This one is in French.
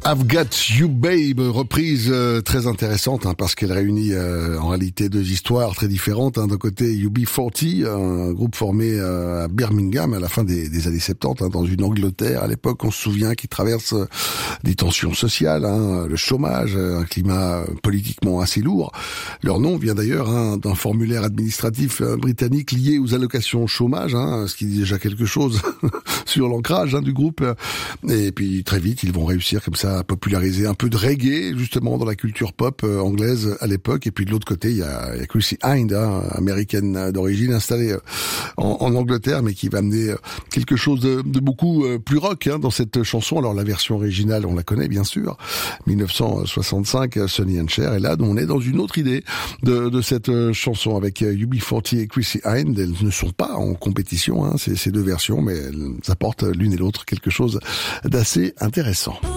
I've Got You Babe, reprise très intéressante parce qu'elle réunit en réalité deux histoires très différentes. D'un côté UB40, un groupe formé à Birmingham à la fin des années 70, dans une Angleterre à l'époque, on se souvient, qui traverse des tensions sociales, le chômage, un climat politiquement assez lourd. Leur nom vient d'ailleurs d'un formulaire administratif britannique lié aux allocations chômage, ce qui dit déjà quelque chose sur l'ancrage du groupe. Et puis très vite, ils vont réussir comme ça à populariser un peu de reggae justement dans la culture pop anglaise à l'époque. Et puis de l'autre côté, il y a Chrissie Hynde, américaine d'origine, installée en Angleterre, mais qui va amener quelque chose de beaucoup plus rock dans cette chanson. Alors la version originale, on la connaît bien sûr, 1965, Sonny and Cher. Et là, on est dans une autre idée de cette chanson avec UB40 et Chrissie Hynde. Elles ne sont pas en compétition, ces deux versions, mais elles apportent l'une et l'autre quelque chose d'assez intéressant.